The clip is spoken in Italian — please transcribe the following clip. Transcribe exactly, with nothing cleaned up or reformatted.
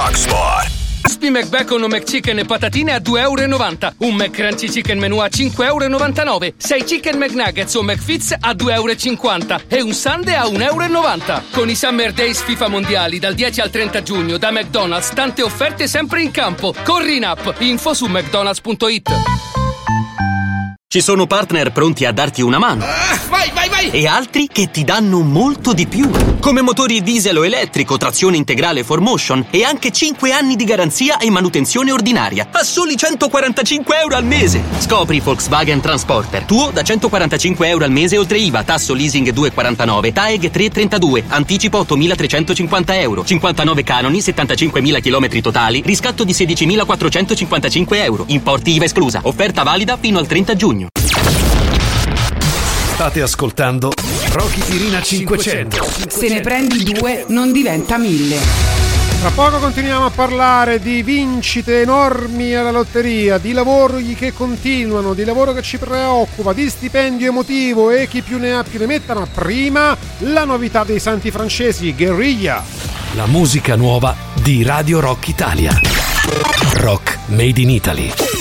Rock Spot. Crispy McBacon o McChicken e patatine a due euro e novanta. Un McCrunchy Chicken Menù a cinque euro e novantanove. sei Chicken McNuggets o McFits a due euro e cinquanta. E un Sundae a un euro e novanta. Con i Summer Days FIFA Mondiali dal dieci al trenta giugno da McDonald's, tante offerte sempre in campo. Corri in app. Info su mcdonalds punto it. Ci sono partner pronti a darti una mano. Ah, vai, vai, vai! E altri che ti danno molto di più. Come motori diesel o elettrico, trazione integrale four motion e anche cinque anni di garanzia e manutenzione ordinaria. A soli centoquarantacinque euro al mese. Scopri Volkswagen Transporter. Tuo da centoquarantacinque euro al mese oltre I V A, tasso leasing due virgola quarantanove, T A E G tre virgola trentadue, anticipo ottomilatrecentocinquanta euro, cinquantanove canoni, settantacinquemila chilometri totali, riscatto di sedicimilaquattrocentocinquantacinque euro, importi I V A esclusa. Offerta valida fino al trenta giugno. State ascoltando Rocky Tirina cinquecento. Se ne prendi due non diventa mille. Tra poco continuiamo a parlare di vincite enormi alla lotteria, di lavori che continuano, di lavoro che ci preoccupa, di stipendio emotivo e chi più ne ha più ne metta, ma prima la novità dei Santi Francesi, Guerriglia. La musica nuova di Radio Rock Italia. Rock Made in Italy.